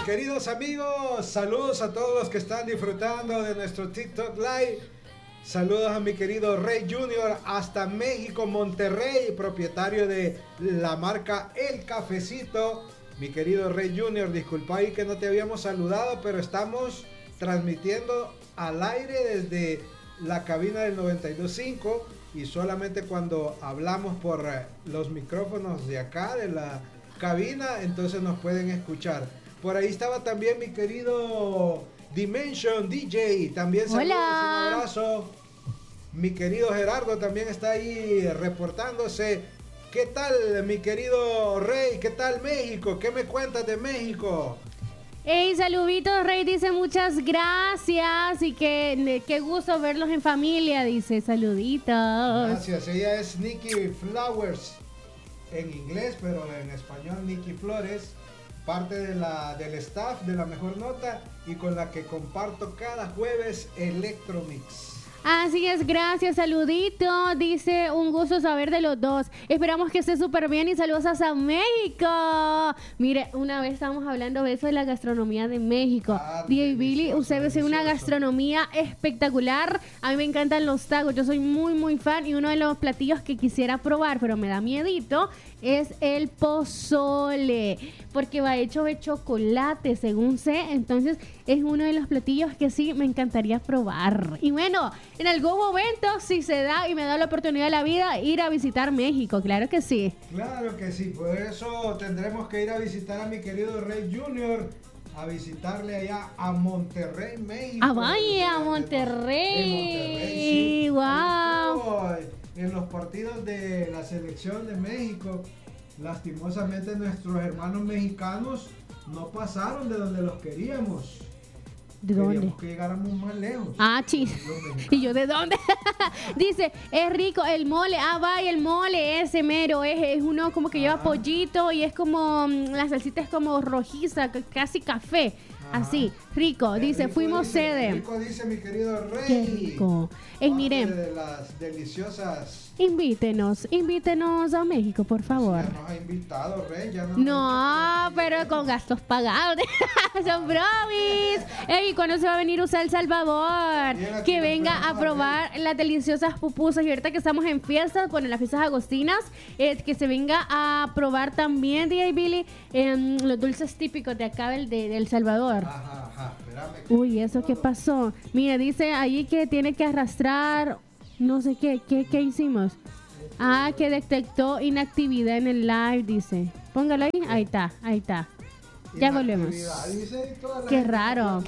Queridos amigos, saludos a todos los que están disfrutando de nuestro TikTok Live. Saludos a mi querido Rey Junior hasta México, Monterrey, propietario de la marca El Cafecito. Mi querido Rey Junior, disculpa ahí que no te habíamos saludado, pero estamos transmitiendo al aire desde la cabina del 92.5 y solamente cuando hablamos por los micrófonos de acá, de la cabina, entonces nos pueden escuchar. Por ahí estaba también mi querido Dimension DJ, también saludos, un abrazo. Mi querido Gerardo también está ahí reportándose. ¿Qué tal, mi querido Rey? ¿Qué tal México? ¿Qué me cuentas de México? Hey, saluditos, Rey dice muchas gracias y qué gusto verlos en familia, dice saluditos. Gracias, ella es Nikki Flowers en inglés, pero en español Nikki Flores. Parte del staff de La Mejor Nota y con la que comparto cada jueves Electromix. Así es, gracias, saludito, dice, un gusto saber de los dos. Esperamos que esté súper bien y saludos hasta México. Mire, una vez estábamos hablando de eso de la gastronomía de México. DJ Billy, usted ve una gastronomía espectacular. A mí me encantan los tacos, yo soy muy fan y uno de los platillos que quisiera probar, pero me da miedito, es el pozole, porque va hecho de chocolate, según sé. Entonces es uno de los platillos que sí me encantaría probar. Y bueno, en algún momento, si se da y me da la oportunidad de la vida, ir a visitar México, claro que sí. Claro que sí, por eso tendremos que ir a visitar a mi querido Rey Junior, a visitarle allá a Monterrey, México. Ah, vaya, a Monterrey. Sí. Wow. En los partidos de la selección de México, lastimosamente nuestros hermanos mexicanos no pasaron de donde los queríamos. ¿De dónde? Queríamos que llegáramos más lejos. Ah, chis. ¿Y yo de dónde? Dice, es rico el mole. Ah, vaya, el mole ese mero. Es uno como que lleva pollito y es como, la salsita es como rojiza, casi café. Así, rico. Dice, rico, fuimos sede. Rico, dice mi querido Rey. Qué rico. Miren. De las deliciosas. Invítenos a México, por favor. Ya nos ha invitado, Rey. Ya no, pero con gastos pagados. Son bromis. Ey, ¿cuándo se va a venir usted a El Salvador? Que venga a probar las deliciosas pupusas. Y ahorita que estamos en fiestas, bueno, las fiestas agostinas, que se venga a probar también, DJ Billy, los dulces típicos de acá del El Salvador. Ajá, espérame. Uy, ¿eso qué pasó? Mira, dice allí que tiene que arrastrar, no sé qué hicimos. Ah, que detectó inactividad en el live, dice. Póngalo ahí, ahí está. Ya volvemos. Qué raro.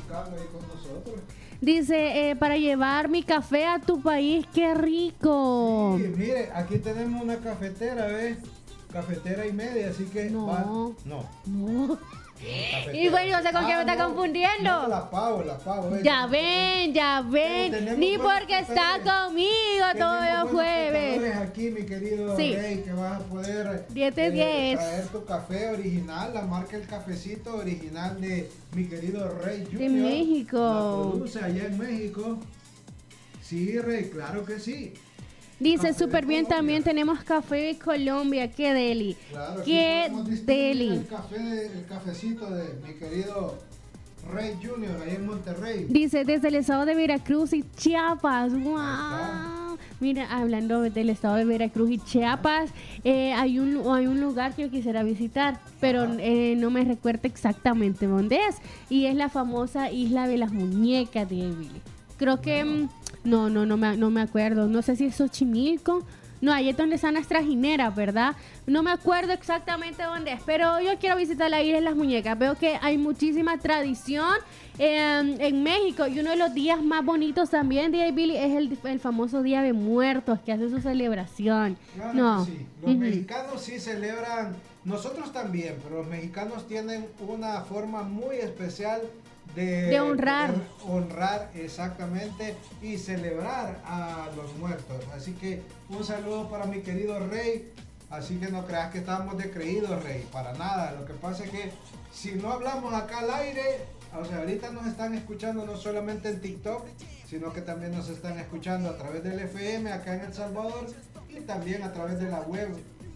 Dice, para llevar mi café a tu país, qué rico. Sí, mire, aquí tenemos una cafetera, ¿ves? Cafetera y media, así que... No. Cafetera. Y bueno, no sé con qué me está confundiendo. No, la pavo. Ya ven. Ni porque está conmigo todos los jueves. Aquí, mi querido Rey, que vas a poder 10 de 10. traer tu café original, la marca El Cafecito original de mi querido Rey Junior. De México. La produce allá en México. Sí, Rey, claro que sí. Dice súper bien, también tenemos café de Colombia, qué deli. Claro, qué deli. El cafecito de mi querido Rey Junior, ahí en Monterrey. Dice desde el estado de Veracruz y Chiapas. ¡Wow! Mira, hablando del estado de Veracruz y Chiapas, hay un lugar que yo quisiera visitar, pero no me recuerdo exactamente dónde es. Y es la famosa Isla de las Muñecas de Emily. Creo que... No me acuerdo. No sé si es Xochimilco. No, ahí es donde están las trajineras, ¿verdad? No me acuerdo exactamente dónde es, pero yo quiero visitar la Isla de las Muñecas. Veo que hay muchísima tradición en México y uno de los días más bonitos también de Billy es el famoso Día de Muertos, que hace su celebración. Claro que sí. Los mexicanos sí celebran, nosotros también, pero los mexicanos tienen una forma muy especial de honrar exactamente y celebrar a los muertos. Así que un saludo para mi querido Rey. Así que no creas que estamos descreídos, Rey, para nada. Lo que pasa es que si no hablamos acá al aire, o sea, ahorita nos están escuchando no solamente en TikTok, sino que también nos están escuchando a través del FM acá en El Salvador y también a través de la web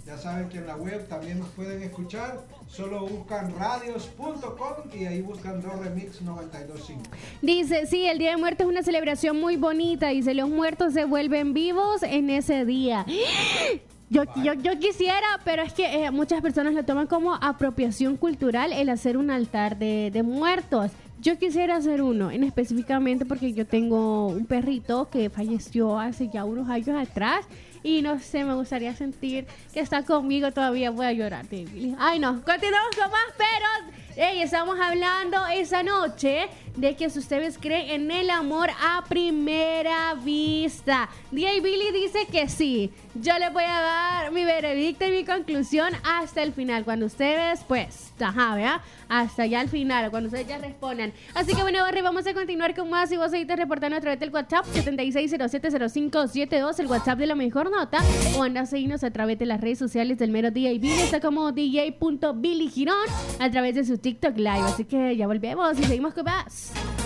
Ya saben que en la web también nos pueden escuchar. Solo buscan radios.com y ahí buscan Do Remix 92.5. Dice, sí, el Día de Muertos es una celebración muy bonita. Dice, los muertos se vuelven vivos en ese día. Yo quisiera, pero es que muchas personas lo toman como apropiación cultural el hacer un altar de muertos. Yo quisiera hacer uno, en específicamente porque yo tengo un perrito que falleció hace ya unos años atrás y no sé, me gustaría sentir que está conmigo todavía. Voy a llorar, David. Ay, no, continuamos con más, pero estamos hablando esa noche de que si ustedes creen en el amor a primera vista. DJ Billy dice que sí. Yo les voy a dar mi veredicto y mi conclusión hasta el final. Cuando ustedes, pues, ¿verdad? Hasta ya al final, cuando ustedes ya respondan. Así que bueno, Barry, vamos a continuar con más. Y vos seguiste reportando a través del WhatsApp 76070572, el WhatsApp de La Mejor Nota. O anda a seguirnos a través de las redes sociales del mero DJ Billy. Está como DJ.Billy Girón a través de su TikTok Live. Así que ya volvemos y seguimos con más.